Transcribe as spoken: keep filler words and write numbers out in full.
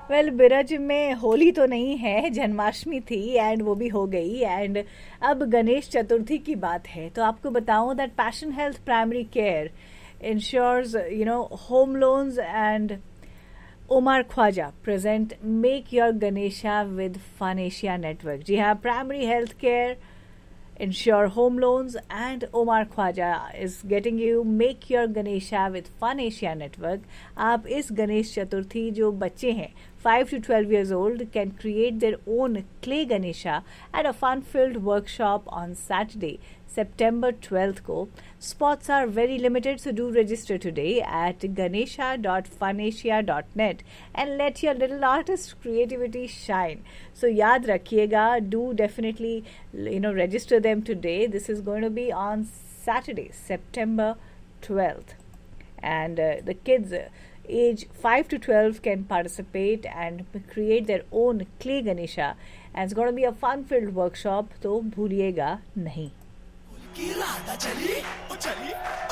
Well well, Biraj में होली तो नहीं है, जन्माष्टमी थी एंड वो भी हो गई एंड अब गणेश चतुर्थी की बात है. तो आपको बताऊं that passion health primary care ensures you know home loans and OMR Khwaja present make your Ganesha with fun Asia network. जी हाँ, primary health care Ensure Home Loans and Omar Khwaja is getting you Make Your Ganesha with Fun Asia Network. आप इस गणेश चतुर्थी जो बच्चे हैं five to twelve years old can create their own clay Ganesha at a fun-filled workshop on Saturday, September twelfth को. Spots are very limited, so do register today at ganesha dot funasia dot net and let your little artist creativity shine. So याद रखिएगा, do definitely you know register them today. This is going to be on Saturday, September twelfth, and uh, the kids uh, age five to twelve can participate and create their own clay Ganesha, and it's going to be a fun-filled workshop. तो भूलिएगा नहीं. की राधा चली ओ चली